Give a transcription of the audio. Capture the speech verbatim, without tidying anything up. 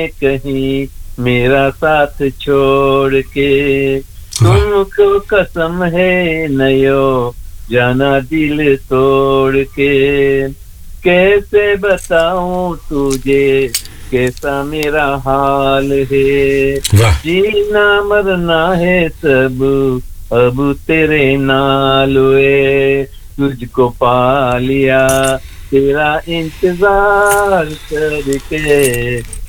कहीं मेरा साथ छोड़ के तुमको कसम है नयो जाना दिल तोड़ के कैसे बताऊं तुझे कैसा मेरा हाल है जीना मरना है सब अब तेरे नाल हुए तुझको पा लिया तेरा इंतजार करके